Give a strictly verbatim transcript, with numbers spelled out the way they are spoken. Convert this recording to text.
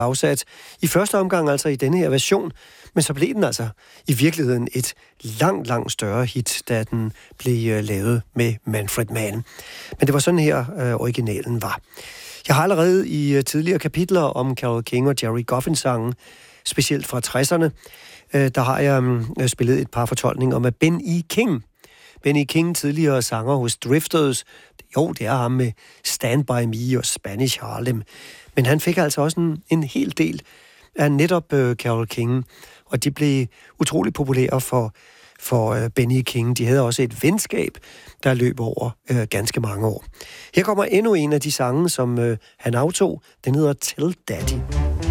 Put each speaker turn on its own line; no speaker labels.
afsat i første omgang, altså i denne her version, men så blev den altså i virkeligheden et langt, langt større hit, da den blev uh, lavet med Manfred Mann. Men det var sådan her, uh, originalen var. Jeg har allerede i uh, tidligere kapitler om Carole King og Jerry Goffin-sangen, specielt fra tresserne, uh, der har jeg um, spillet et par fortolkninger om Ben E. King. Ben E. King, tidligere sanger hos Drifters. Jo, det er ham med Stand By Me og Spanish Harlem. Men han fik altså også en, en hel del af netop uh, Carole King, og de blev utrolig populære for, for uh, Ben E. King. De havde også et venskab, der løb over uh, ganske mange år. Her kommer endnu en af de sange, som uh, han aftog. Den hedder Tell Daddy.